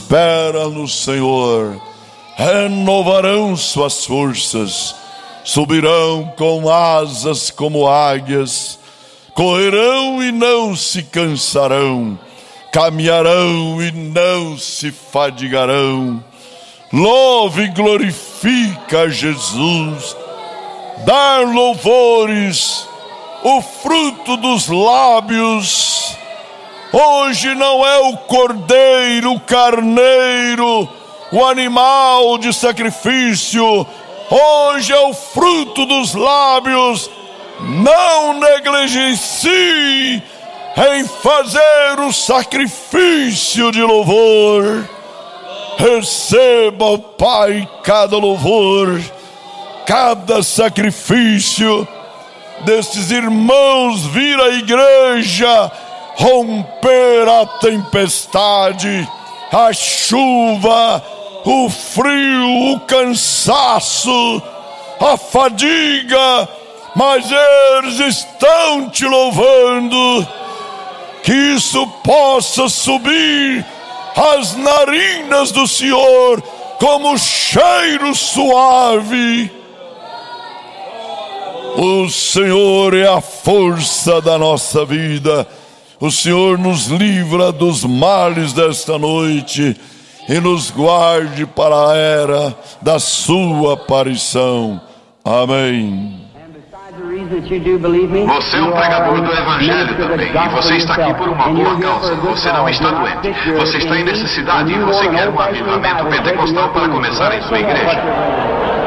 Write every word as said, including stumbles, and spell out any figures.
espera no Senhor renovarão suas forças, subirão com asas como águias, correrão e não se cansarão, caminharão e não se fadigarão. Louve e glorifica Jesus, dar louvores, o fruto dos lábios. Hoje não é o cordeiro, o carneiro, o animal de sacrifício. Hoje é o fruto dos lábios. Não negligencie em fazer o sacrifício de louvor. Receba, Pai, cada louvor, cada sacrifício destes irmãos vir à igreja, romper a tempestade, a chuva, o frio, o cansaço, a fadiga, mas eles estão te louvando. Que isso possa subir às narinas do Senhor como cheiro suave. O Senhor é a força da nossa vida. O Senhor nos livra dos males desta noite e nos guarde para a era da sua aparição. Amém. Você é um pregador do Evangelho também, e você está aqui por uma boa causa. Você não está doente, você está em necessidade e você quer um avivamento pentecostal para começar em sua igreja.